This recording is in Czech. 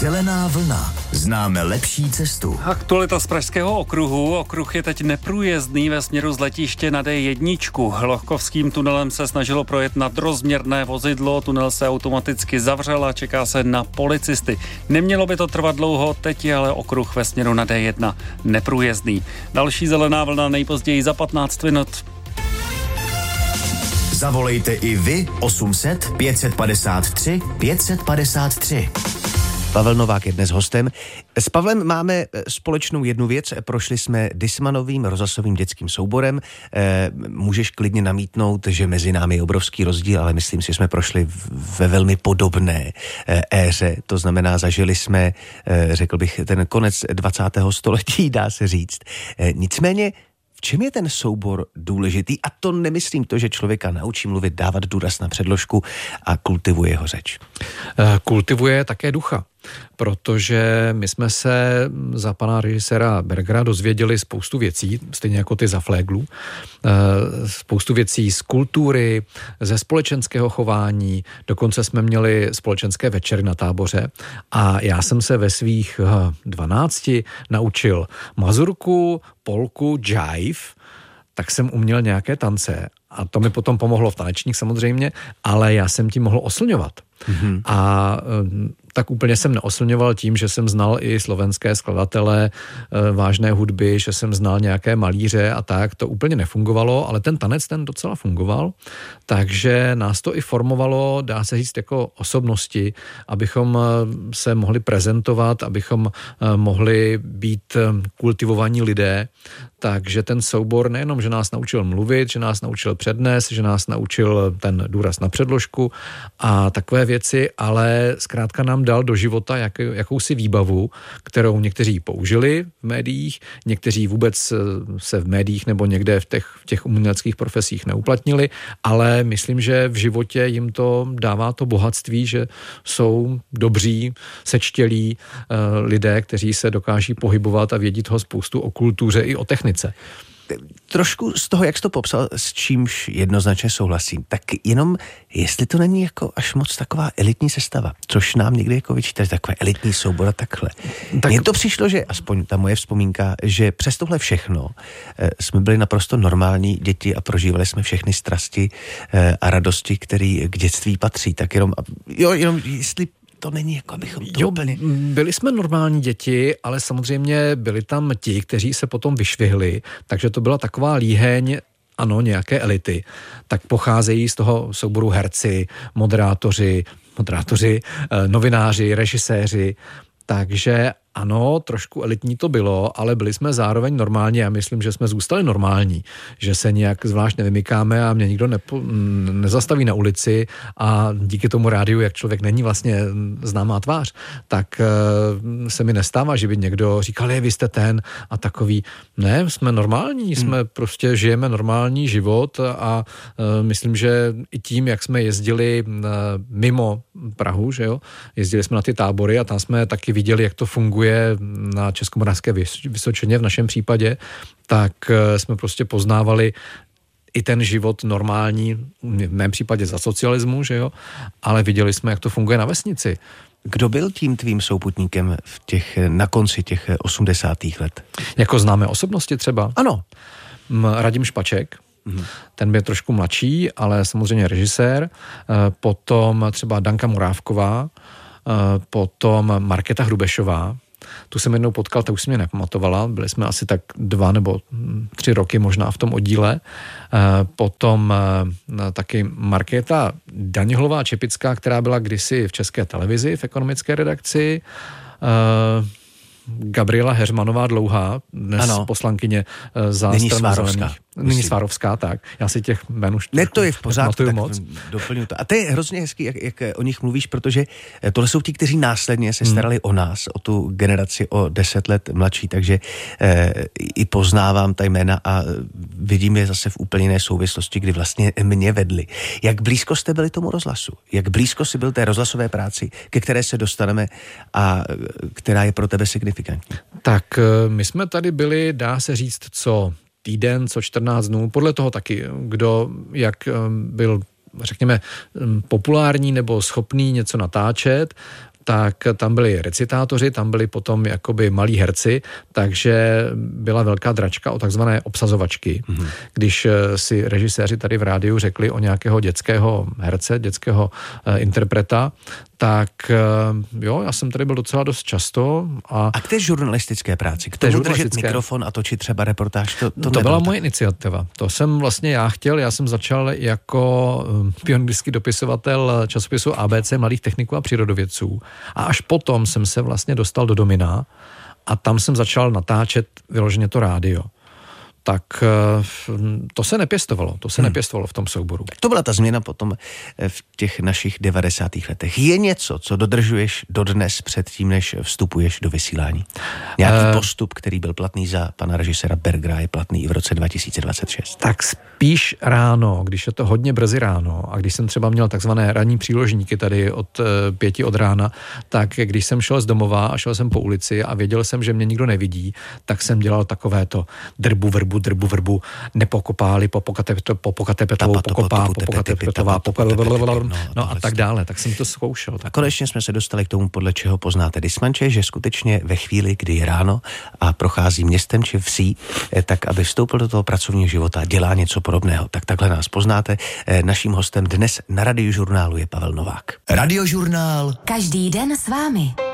Zelená vlna. Známe lepší cestu. Aktualita z Pražského okruhu. Okruh je teď neprůjezdný ve směru z letiště na D1. Lohkovským tunelem se snažilo projet nadrozměrné vozidlo. Tunel se automaticky zavřel a čeká se na policisty. Nemělo by to trvat dlouho, teď je ale okruh ve směru na D1 neprůjezdný. Další zelená vlna nejpozději za 15 minut. Zavolejte i vy 800 553 553. Pavel Novák je dnes hostem. S Pavlem máme společnou jednu věc. Prošli jsme Discmanovým rozhlasovým dětským souborem. Můžeš klidně namítnout, že mezi námi je obrovský rozdíl, ale myslím si, že jsme prošli ve velmi podobné éře. To znamená, zažili jsme, řekl bych, ten konec 20. století, dá se říct. Nicméně, v čem je ten soubor důležitý? A to nemyslím to, že člověka naučí mluvit, dávat důraz na předložku a kultivuje jeho řeč. Kultivuje také ducha, protože my jsme se za pana režiséra Bergera dozvěděli spoustu věcí, stejně jako ty za Fléglů, spoustu věcí z kultury, ze společenského chování, dokonce jsme měli společenské večery na táboře a já jsem se ve svých 12 naučil mazurku, polku, jive, tak jsem uměl nějaké tance a to mi potom pomohlo v tanečních samozřejmě, ale já jsem tím mohl oslňovat. Mm-hmm. A tak úplně jsem neoslňoval tím, že jsem znal i slovenské skladatele vážné hudby, že jsem znal nějaké malíře a tak, to úplně nefungovalo, ale ten tanec, ten docela fungoval, takže nás to i formovalo, dá se říct, jako osobnosti, abychom se mohli prezentovat, abychom mohli být kultivovaní lidé, takže ten soubor nejenom, že nás naučil mluvit, že nás naučil přednést, že nás naučil ten důraz na předložku a takové věci, ale zkrátka nám dal do života jakousi výbavu, kterou někteří použili v médiích, někteří vůbec se v médiích nebo někde v těch uměleckých profesích neuplatnili, ale myslím, že v životě jim to dává to bohatství, že jsou dobří, sečtělí lidé, kteří se dokáží pohybovat a vědí toho spoustu o kultuře i o technice. Trošku z toho, jak jsi to popsal, s čímž jednoznačně souhlasím, tak jenom, jestli to není jako až moc taková elitní sestava, což nám někdy jako vyčítají, takové elitní soubor a takhle. Mně to přišlo, že aspoň ta moje vzpomínka, že přes tohle všechno jsme byli naprosto normální děti a prožívali jsme všechny strasti a radosti, které k dětství patří. Tak jenom jestli to není jako abychom to úplně... Byli jsme normální děti, ale samozřejmě byli tam ti, kteří se potom vyšvihli, takže to byla taková líheň, ano, nějaké elity. Tak pocházejí z toho souboru herci, moderátoři, novináři, režiséři, takže ano, trošku elitní to bylo, ale byli jsme zároveň normální. Já myslím, že jsme zůstali normální, že se nějak zvlášť nevymykáme a mě nikdo nezastaví na ulici a díky tomu rádiu, jak člověk není vlastně známá tvář, tak se mi nestává, že by někdo říkal, vy jste ten a takový. Ne, jsme normální, jsme prostě žijeme normální život a myslím, že i tím, jak jsme jezdili mimo Prahu, že jo, jezdili jsme na ty tábory a tam jsme taky viděli, jak to funguje na Českomoravské Vysočině v našem případě, tak jsme prostě poznávali i ten život normální, v mém případě za socialismu, že jo, ale viděli jsme, jak to funguje na vesnici. Kdo byl tím tvým souputníkem na konci těch 80. let? Jako známé osobnosti třeba? Ano. Radim Špaček, ten byl trošku mladší, ale samozřejmě režisér, potom třeba Danka Morávková, potom Markéta Hrubešová. Tu jsem jednou potkal, ta už si mě nepamatovala, byli jsme asi tak 2 nebo 3 roky možná v tom oddíle. Potom taky Markéta Danihlová Čepická, která byla kdysi v České televizi, v ekonomické redakci. Gabriela Heřmanová Dlouhá, dnes poslankyně za Stranu zelených. Nyní Svárovská, tak. Já si těch jmen už ne, to je v pořádku, tak moc. Doplňuji to. A to je hrozně hezký, jak o nich mluvíš, protože tohle jsou ti, kteří následně se starali o nás, o tu generaci o 10 let mladší, takže i poznávám ta jména a vidím je zase v úplně jiné souvislosti, kdy vlastně mě vedli. Jak blízko jste byli tomu rozhlasu? Jak blízko si byl té rozhlasové práci, ke které se dostaneme a která je pro tebe signifikantní? Tak my jsme tady byli, dá se říct, co týden, co 14 dnů, podle toho taky, kdo jak byl, řekněme, populární nebo schopný něco natáčet, tak tam byli recitátoři, tam byli potom jakoby malí herci, takže byla velká dračka o takzvané obsazovačky. Když si režiséři tady v rádiu řekli o nějakého dětského herce, dětského interpreta, tak jo, já jsem tady byl docela dost často. A k té žurnalistické práci, k tomu držet mikrofon a točit třeba reportáž, to byla moje iniciativa. To jsem vlastně já chtěl, já jsem začal jako pionýrský dopisovatel časopisu ABC mladých techniků a přírodovědců. A až potom jsem se vlastně dostal do Domina a tam jsem začal natáčet vyloženě to rádio. Tak to se nepěstovalo v tom souboru. To byla ta změna potom v těch našich 90. letech. Je něco, co dodržuješ dodnes před tím, než vstupuješ do vysílání? Nějaký postup, který byl platný za pana režiséra Bergera, je platný i v roce 2026? Tak spíš ráno, když je to hodně brzy ráno a když jsem třeba měl takzvané ranní příložníky tady od 5 od rána, tak když jsem šel z domova a šel jsem po ulici a věděl jsem, že mě nikdo nevidí, tak jsem dělal takovéto drbu vrbu, nepokopáli, popokateptovou, pokopá, popokateptová, no a tak dále, tak jsem to zkoušel. A konečně jsme se dostali k tomu, podle čeho poznáte dismanče, že skutečně ve chvíli, kdy je ráno a prochází městem či vsí, tak aby vstoupil do toho pracovního života, dělá něco podobného. Tak takhle nás poznáte. Naším hostem dnes na Radiožurnálu je Pavel Novák. Radiožurnál. Každý den s vámi.